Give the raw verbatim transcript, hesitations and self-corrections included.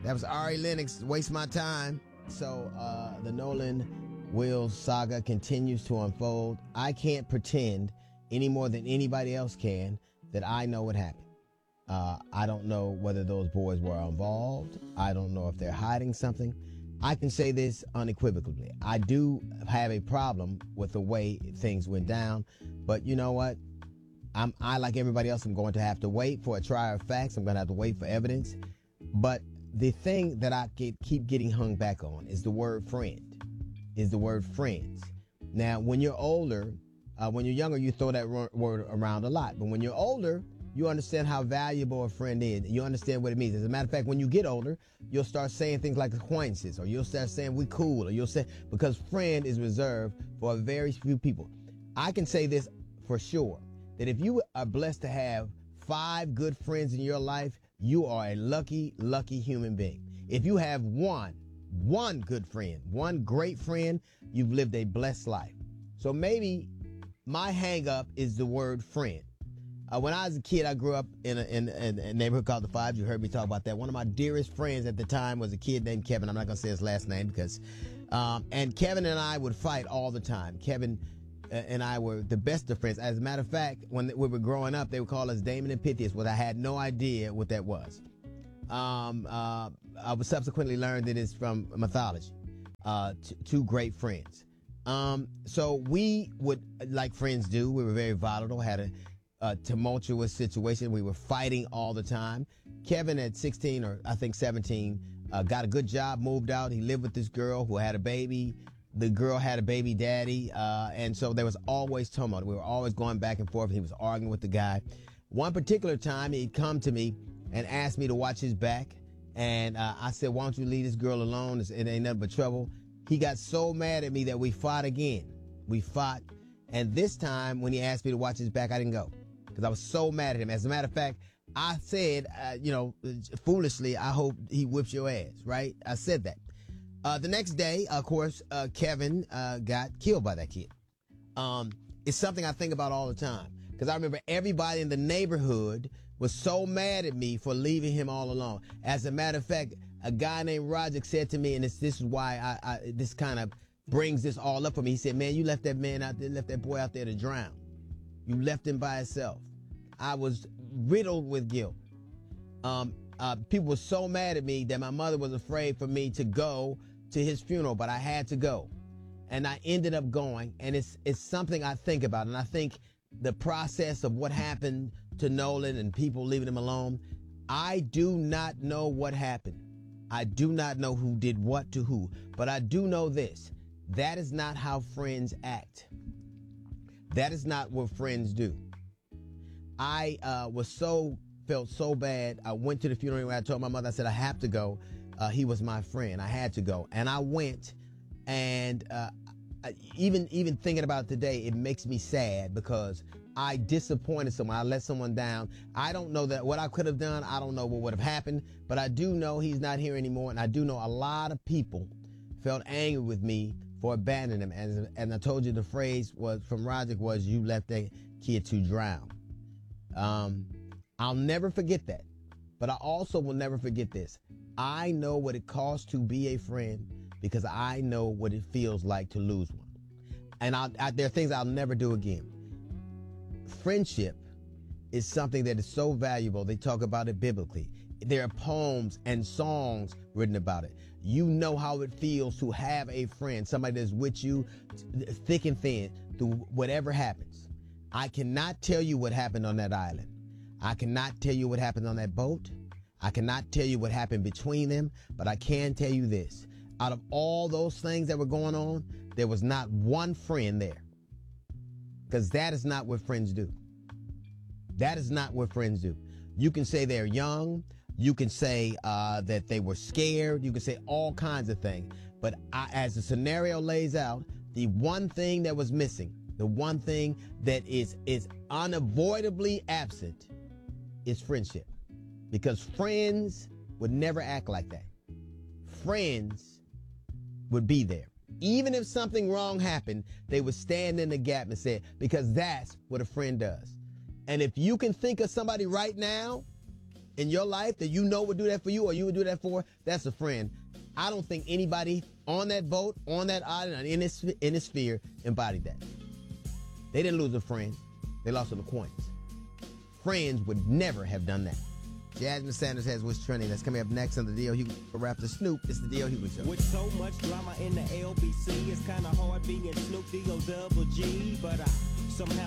That was Ari Lennox, Waste My Time. So uh, the Nolan Wills saga continues to unfold. I can't pretend any more than anybody else can that I know what happened. Uh, I don't know whether those boys were involved. I don't know if they're hiding something. I can say this unequivocally. I do have a problem with the way things went down. But you know what? I'm, I, like everybody else, I'm going to have to wait for a trial of facts. I'm going to have to wait for evidence. But the thing that I get, keep getting hung back on is the word friend, is the word friends. Now, when you're older, uh, when you're younger, you throw that ro- word around a lot. But when you're older, you understand how valuable a friend is. You understand what it means. As a matter of fact, when you get older, you'll start saying things like acquaintances, or you'll start saying we cool, or you'll say, because friend is reserved for a very few people. I can say this for sure, that if you are blessed to have five good friends in your life, you are a lucky, lucky human being. If you have one, one good friend, one great friend, you've lived a blessed life. So maybe my hang up is the word friend. Uh, when I was a kid, I grew up in a, in, in a neighborhood called the Fives. You heard me talk about that. One of my dearest friends at the time was a kid named Kevin. I'm not going to say his last name because, um, and Kevin and I would fight all the time. Kevin and I were the best of friends. As a matter of fact, when we were growing up, they would call us Damon and Pythias, but I had no idea what that was. Um, uh, I would subsequently learn that it's from mythology. Uh, t- two great friends. Um, so we would, like friends do, we were very volatile, had a, a tumultuous situation. We were fighting all the time. Kevin at sixteen or I think seventeen, uh, got a good job, moved out. He lived with this girl who had a baby. The girl had a baby daddy, uh, and so there was always tumult. We were always going back and forth. He was arguing with the guy. One particular time, he'd come to me and asked me to watch his back, and uh, I said, why don't you leave this girl alone? It's, it ain't nothing but trouble. He got so mad at me that we fought again. We fought, and this time, when he asked me to watch his back, I didn't go, because I was so mad at him. As a matter of fact, I said, uh, you know, foolishly, I hope he whips your ass, right? I said that. Uh, the next day, of course, uh, Kevin, uh, got killed by that kid. Um, it's something I think about all the time, because I remember everybody in the neighborhood was so mad at me for leaving him all alone. As a matter of fact, a guy named Roger said to me, and this, this is why I, I, this kind of brings this all up for me. He said, man, you left that man out there, left that boy out there to drown. You left him by himself. I was riddled with guilt. Um, uh, people were so mad at me that my mother was afraid for me to go to his funeral, but I had to go. And I ended up going, and it's it's something I think about. And I think the process of what happened to Nolan and people leaving him alone, I do not know what happened. I do not know who did what to who, but I do know this. That is not how friends act. That is not what friends do. I uh, was so, felt so bad. I went to the funeral and I told my mother, I said, I have to go. Uh, he was my friend. I had to go. And I went, and uh, I, even even thinking about it today, it makes me sad because I disappointed someone. I let someone down. I don't know that what I could have done. I don't know what would have happened, but I do know he's not here anymore. And I do know a lot of people felt angry with me for abandoning him. And, and I told you the phrase was from Roger was, you left that kid to drown. Um, I'll never forget that. But I also will never forget this. I know what it costs to be a friend because I know what it feels like to lose one. And I, I, there are things I'll never do again. Friendship is something that is so valuable. They talk about it biblically. There are poems and songs written about it. You know how it feels to have a friend, somebody that's with you thick and thin through whatever happens. I cannot tell you what happened on that island. I cannot tell you what happened on that boat. I cannot tell you what happened between them, but I can tell you this. Out of all those things that were going on, there was not one friend there. Because that is not what friends do. That is not what friends do. You can say they're young. You can say uh, that they were scared. You can say all kinds of things. But I, as the scenario lays out, the one thing that was missing, the one thing that is, is unavoidably absent is friendship. Because friends would never act like that. Friends would be there. Even if something wrong happened, they would stand in the gap and say, because that's what a friend does. And if you can think of somebody right now in your life that you know would do that for you or you would do that for, that's a friend. I don't think anybody on that boat, on that island, in this, in this sphere embodied that. They didn't lose a friend. They lost them the coins. Friends would never have done that. Jasmine Sanders has what's trending. That's coming up next on the D L Hughley rapper Snoop. It's the D L Hughley Show. With so much drama in the L B C, it's kind of hard being Snoop D O double G, but I somehow